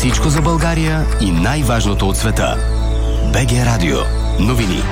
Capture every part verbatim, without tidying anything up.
Всичко за България и най-важното от света. БГ Радио. Новини.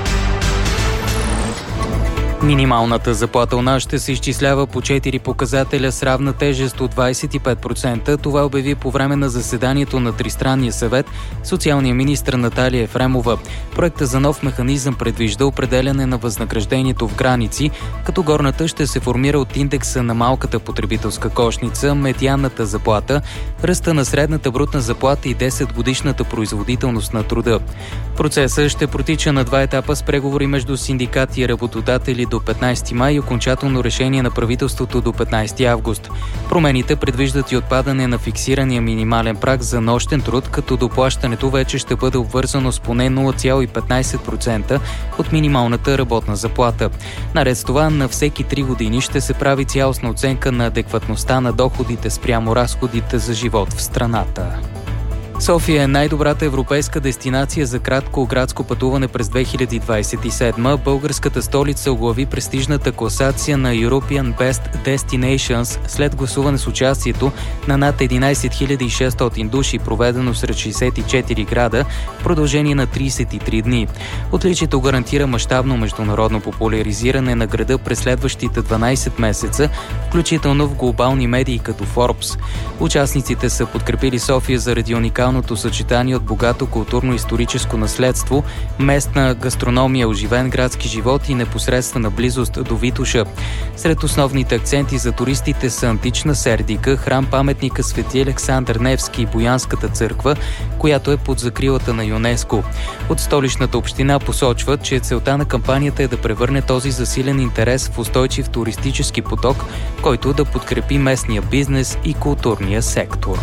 Минималната заплата у нас ще се изчислява по четири показателя с равна тежест от двадесет и пет процента. Това обяви по време на заседанието на Тристранния съвет социалния министър Наталия Ефремова. Проектът за нов механизъм предвижда определяне на възнаграждението в граници, като горната ще се формира от индекса на малката потребителска кошница, медианната заплата, ръста на средната брутна заплата и десет годишната производителност на труда. Процесът ще протича на два етапа с преговори между синдикати и работодатели до петнадесети май и окончателно решение на правителството до петнадесети август. Промените предвиждат и отпадане на фиксирания минимален праг за нощен труд, като доплащането вече ще бъде обвързано с поне нула цяло и петнадесет процента от минималната работна заплата. Наред с това, на всеки три години ще се прави цялостна оценка на адекватността на доходите спрямо разходите за живот в страната. София е най-добрата европейска дестинация за кратко градско пътуване през две хиляди двадесет и седма. Българската столица оглави престижната класация на European Best Destinations след гласуване с участието на над единадесет хиляди и шестстотин души, проведено сред шестдесет и четири града в продължение на тридесет и три дни. Отличието гарантира мащабно международно популяризиране на града през следващите дванадесет месеца, включително в глобални медии като Forbes. Участниците са подкрепили София заради уникално съчетание от богато културно-историческо наследство, местна гастрономия, оживен градски живот и непосредствена близост до Витоша. Сред основните акценти за туристите са антична Сердика, храм-паметника Свети Александър Невски и Боянската църква, която е под закрилата на ЮНЕСКО. От столичната община посочват, че целта на кампанията е да превърне този засилен интерес в устойчив туристически поток, който да подкрепи местния бизнес и културния сектор.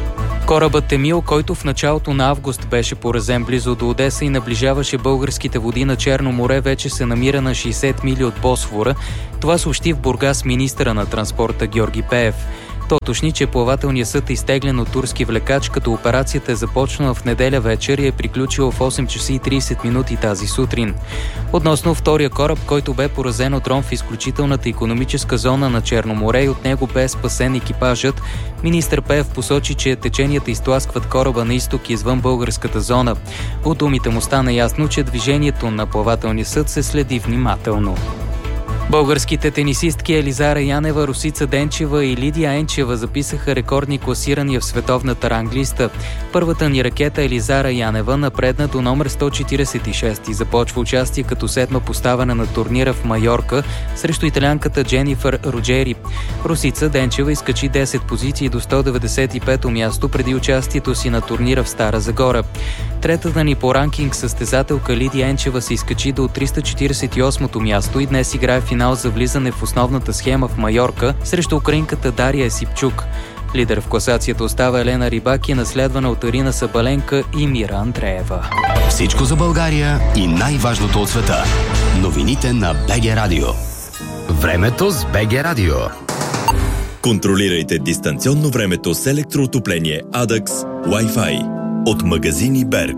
Корабът Емил, който в началото на август беше поразен близо до Одеса и наближаваше българските води на Черно море, вече се намира на шестдесет мили от Босфора. Това съобщи в Бургас министъра на транспорта Георги Пеев. Той уточни, че плавателният съд е изтеглен от турски влекач, като операцията е започнала в неделя вечер и е приключила в осем часа и тридесет минути тази сутрин. Относно втория кораб, който бе поразен от ром в изключителната икономическа зона на Черно море и от него бе спасен екипажът, министър Пеев посочи, че теченията изтласкват кораба на изток извън българската зона. От думите му стана ясно, че движението на плавателния съд се следи внимателно. Българските тенисистки Елизара Янева, Росица Денчева и Лидия Енчева записаха рекордни класирания в световната ранглиста. Първата ни ракета Елизара Янева напредна до номер сто четиридесет и шест и започва участие като седма поставена на турнира в Майорка срещу италианката Дженифър Роджери. Русица Денчева изкачи десет позиции до сто деветдесет и пето място преди участието си на турнира в Стара Загора. Третата ни по ранкинг състезателка Лидия Енчева се изкачи до триста четиридесет и осмото място и днес играе финал за влизане в основната схема в Майорка срещу украинката Дария Есипчук. Лидер в класацията остава Елена Рибаки, наследвана от Арина Сабаленка и Мира Андреева. Всичко за България и най-важното от света. Новините на БГ Радио. Времето с БГ Радио. Контролирайте дистанционно времето с електроотопление Адакс Wi-Fi от магазини Берг.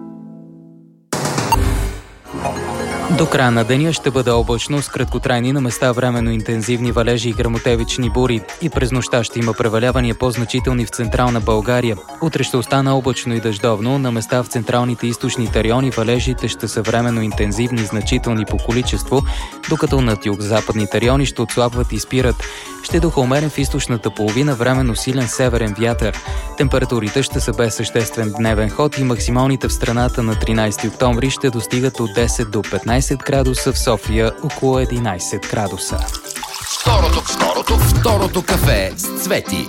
До края на деня ще бъде облачно с краткотрайни, на места временно интензивни валежи и гръмотевични бури. И през нощта ще има превалявания по-значителни в централна България. Утре ще остане облачно и дъждовно. На места в централните и източните райони валежите ще са временно интензивни и значителни по количество, докато над югозападните райони ще отслабват и спират. Ще духа умерен в източната половина, временно силен северен вятър. Температурите ще са без съществен дневен ход и максималните в страната на тринадесети октомври ще достигат от десет до петнадесет градуса, в София около единадесет градуса. Второто, второто, второто кафе с Цвети.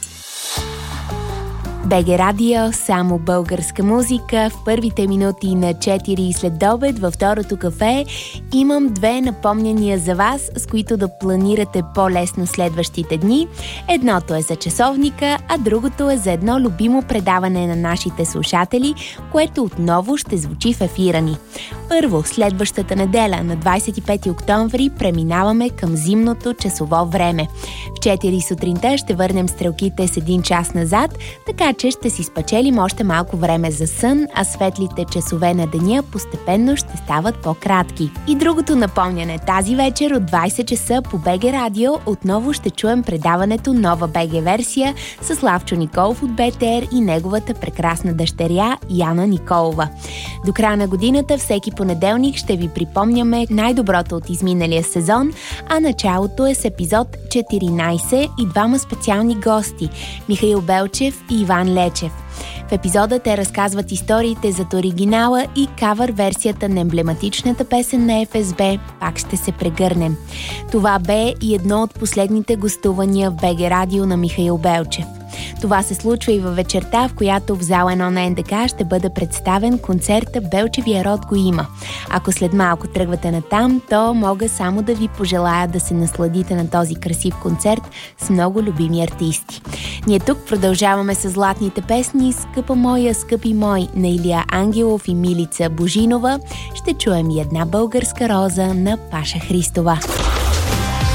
БГ Радио, само българска музика. В първите минути на четири след обед във второто кафе имам две напомняния за вас, с които да планирате по-лесно следващите дни. Едното е за часовника, а другото е за едно любимо предаване на нашите слушатели, което отново ще звучи в ефира ни. Първо, следващата неделя на двадесет и пети октомври преминаваме към зимното часово време. В четири сутринта ще върнем стрелките с един час назад, така така че ще си спечелим още малко време за сън, а светлите часове на деня постепенно ще стават по-кратки. И другото напомняне, тази вечер от двайсет часа по БГ Радио отново ще чуем предаването Нова БГ версия с Славчо Николов от БТР и неговата прекрасна дъщеря Яна Николова. До края на годината всеки понеделник ще ви припомняме най-доброто от изминалия сезон, а началото е с епизод четиринайсет и двама специални гости – Михаил Белчев и Иван Лечев. В епизода те разказват историите зад оригинала и кавър версията на емблематичната песен на Еф Ес Би «Пак ще се прегърнем». Това бе и едно от последните гостувания в БГ Радио на Михаил Белчев. Това се случва и във вечерта, в която в зала едно на Ен Де Ка ще бъде представен концерта «Белчевия род го има». Ако след малко тръгвате натам, то мога само да ви пожелая да се насладите на този красив концерт с много любими артисти. Ние тук продължаваме с златните песни «Скъпа моя, скъпи мой» на Илия Ангелов и Милица Божинова. Ще чуем и една българска роза на Паша Христова.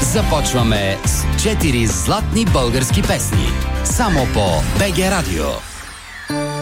Започваме с четири златни български песни. Само по БГ Радио.